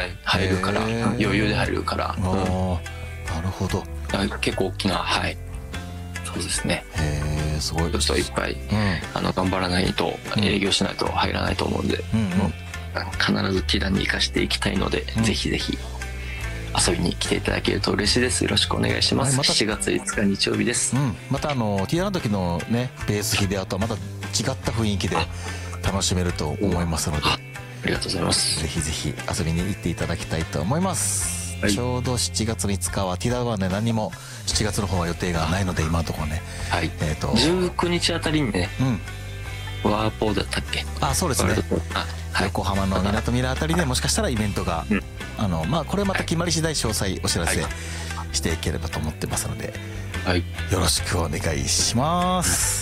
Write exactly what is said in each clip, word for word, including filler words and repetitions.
はい入るから余裕で入るから、うん、 ああなるほど。 結構大きな、はいそうですね。 へえすごい。 ちょっといっぱい、うん、あの頑張らないと、うん、営業しないと入らないと思うんで、うんうん、必ずティダに生かしていきたいので、うん、ぜひぜひ遊びに来ていただけると嬉しいです。よろしくお願いします、はい、またしちがついつか日曜日です、うん、 またあのティダの時のねベースヒデアとはまた違った雰囲気で楽しめると思いますので、 ありがとうございます。 ぜひぜひ遊びに行っていただきたいと思います、はい、ちょうどしちがつみつかはティダはね何もしちがつの方は予定がないので今のところね、 はい、えーとじゅうくにちあたりにね、うん、ワーポーだったっけ。 あそうですね、はい、横浜のみなとみらいあたりでもしかしたらイベントが、うん、あのまあこれまた決まり次第詳細お知らせしていければと思ってますので、はい、よろしくお願いします。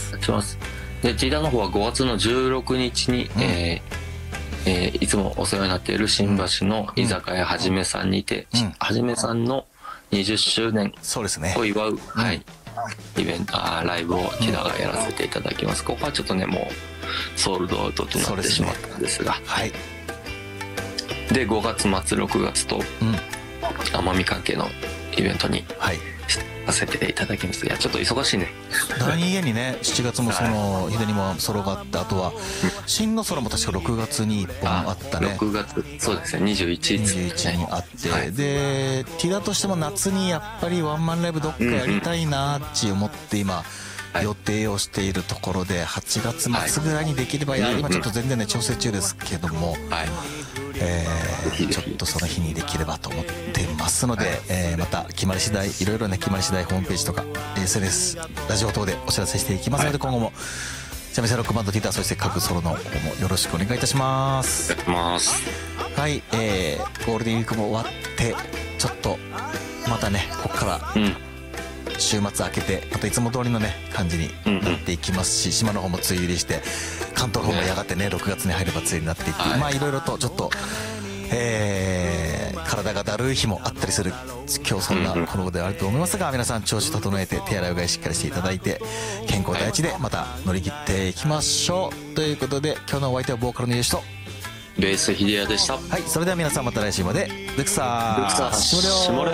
お願いします。でティダの方はごがつのじゅうろくにちに、うんえーえー、いつもお世話になっている新橋の居酒屋はじめさんにて、うん、はじめさんのにじゅっしゅうねんを祝う、うん、はい、イベントあライブをティダがやらせていただきます。ここはちょっとねもうソールドアウトとなってしまったんですが、 ねはい、 でごがつまつろくがつと、うん、奄美関係のイベントに、はいさせていただきます。いやちょっと忙しいね。 何気にねしちがつもそのヒデにもソロがあって、あとは真のソロも確かろくがつにいっぽんあったね。 ろくがつそうですねにじゅういちにちにあって、はい、でティダとしても夏にやっぱりワンマンライブどっかやりたいなって思って今予定をしているところではちがつまつぐらいにできれば、いや今ちょっと全然ね調整中ですけども、はいえー、ちょっとその日にできればと思ってますので、はいえー、また決まり次第いろいろね決まり次第ホームページとか エスエヌエス ラジオ等でお知らせしていきますので、はい、今後も三味線ロックバンドティダそして各ソロの方もよろしくお願いいたします。 お願いしますはい、えー、ゴールデンウィークも終わってちょっとまたねここから、うん週末明けてまたいつも通りのね感じになっていきますし、うんうん、島の方も梅雨入りして関東の方もやがてねろくがつに入れば梅雨になっていって、はい、まあいろいろとちょっと、えー、体がだるい日もあったりする今日そんな頃ではあると思いますが、皆さん調子整えて手洗いうがいしっかりしていただいて健康第一でまた乗り切っていきましょうということで、今日のお相手はボーカルのゆうしとベースヒデヤでした。 はい、それでは皆さんまた来週までルクサーしもれよ。